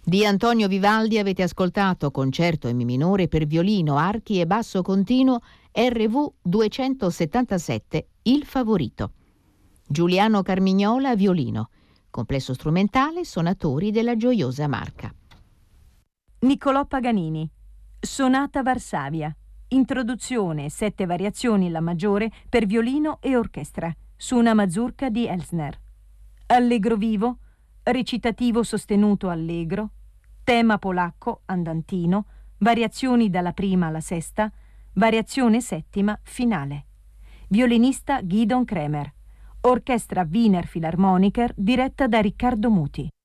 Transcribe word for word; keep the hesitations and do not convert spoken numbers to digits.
Di Antonio Vivaldi avete ascoltato Concerto in Mi minore per violino, archi e basso continuo R V duecentosettantasette, Il favorito. Giuliano Carmignola, violino. Complesso strumentale, Sonatori della Gioiosa Marca. Niccolò Paganini, Sonata Varsavia. Introduzione, sette variazioni in La maggiore per violino e orchestra, su una mazurka di Elsner. Allegro vivo, recitativo sostenuto allegro, tema polacco, andantino, variazioni dalla prima alla sesta, variazione settima, finale. Violinista Gidon Kremer. Orchestra Wiener Philharmoniker diretta da Riccardo Muti.